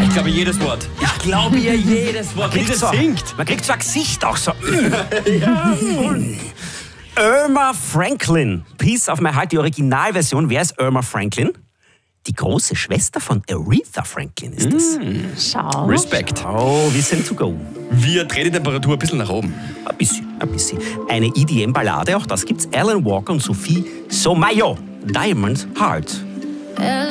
Ich glaube jedes Wort. Ich glaube ihr jedes Wort. Wie das singt. Man kriegt so ein Gesicht auch so. Irma Franklin. Piece of My Heart, die Originalversion. Wer ist Irma Franklin? Die große Schwester von Aretha Franklin ist das. Schau. Respekt. Oh, wir sind to go. Wir drehen die Temperatur ein bisschen nach oben. Ein bisschen, ein bisschen. Eine EDM-Ballade, auch das gibt's. Alan Walker und Sophie Somayo. Diamond Heart.